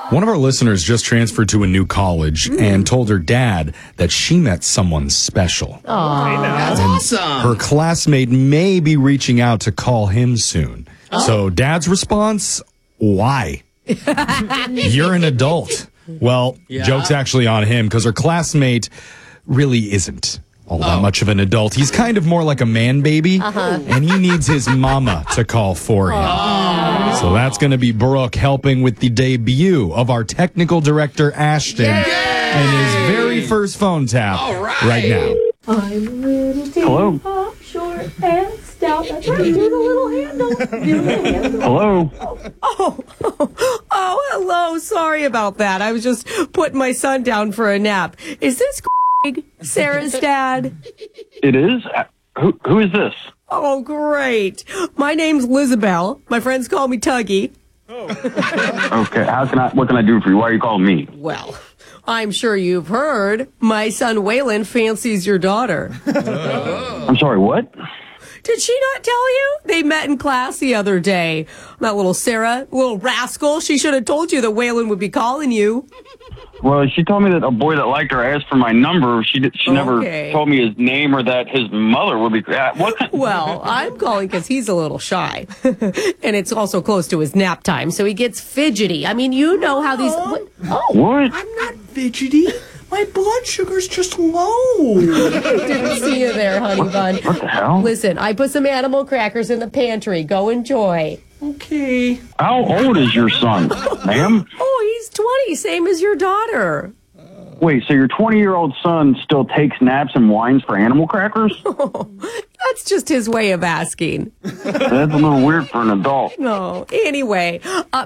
One of our listeners just transferred to a new college and told her dad that she met someone special. That's awesome. Her classmate may be reaching out to call him soon. So dad's response, why? You're an adult. Well, joke's actually on him because her classmate really isn't all that much of an adult. He's kind of more like a man baby, and he needs his mama to call for him. So that's going to be Brooke helping with the debut of our technical director, Ashton, and his very first phone tap right now. I'm a little teeny Hello? hop, short and stout. That's right, do the little handle. Do the little handle. Hello? Oh, hello. Sorry about that. I was just putting my son down for a nap. Is this Sarah's dad? It is? Who is this? Oh, great. My name's Lizabelle. My friends call me Tuggy. Okay, what can I do for you? Why are you calling me? Well, I'm sure you've heard. My son Waylon fancies your daughter. I'm sorry, what? Did she not tell you? They met in class the other day. That little Sarah, little rascal, she should have told you that Waylon would be calling you. Well, she told me that a boy that liked her asked for my number. She never told me his name or that his mother would be... what? Well, I'm calling because he's a little shy. And it's also close to his nap time, so he gets fidgety. I mean, you know how these... What? I'm not fidgety. My blood sugar's just low. Didn't see you there, honey bun. What the hell? Listen, I put some animal crackers in the pantry. Go enjoy. Okay. How old is your son, ma'am? Oh, he's 20, same as your daughter. Wait, so your 20-year-old son still takes naps and whines for animal crackers? That's just his way of asking. That's a little weird for an adult. No. Anyway,